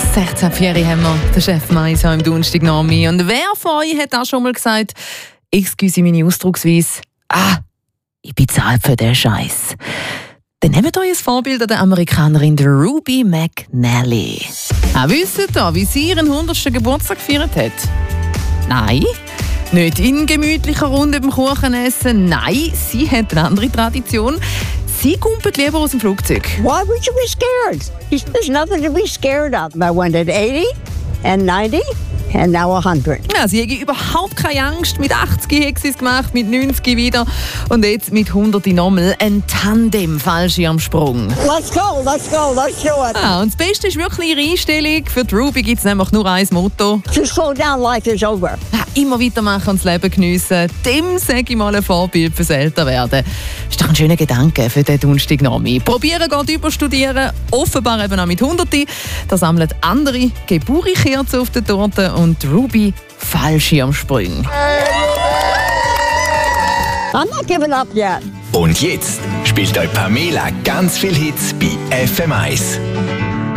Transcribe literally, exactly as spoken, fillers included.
sechzehn haben wir den Chef Mais am Donnerstag noch mit. Und wer von euch hat auch schon mal gesagt, excuse meine Ausdrucksweise, ah, ich bin zahlt für den Scheiß. Dann nehmt euch ein Vorbild an der Amerikanerin Ruby McNally. Auch wisst ihr, wie sie ihren hundertsten Geburtstag gefeiert hat? Nein, nicht in gemütlicher Runde beim Kuchen essen. Nein, sie hat eine andere Tradition. Sie kumpelt lieber aus dem Flugzeug. Why would you be scared? There's nothing to be scared of. I went at eighty and ninety and now one hundred. Ja, sie hat überhaupt keine Angst. Mit achtzig hat sie es gemacht, mit neunzig wieder und jetzt mit hundert nochmal ein Tandem-Fallschirmsprung. Let's go, let's go, let's do it. Ah, und das Beste ist wirklich ihre Einstellung. Für die Ruby gibt es nämlich nur ein Motto. Just slow down, life is over. Ja, immer weitermachen und das Leben geniessen. Dem sage ich mal ein Vorbild fürs Älterwerden. Ist doch ein schöner Gedanke für den Donnerstagnachmittag. Probieren geht überstudieren, offenbar eben auch mit Hunderten. Da sammeln andere Geburtstagskerzen auf der Torte und Ruby Fallschirmsprünge. I'm not giving up yet. Und jetzt spielt euch Pamela ganz viel Hits bei F M eins.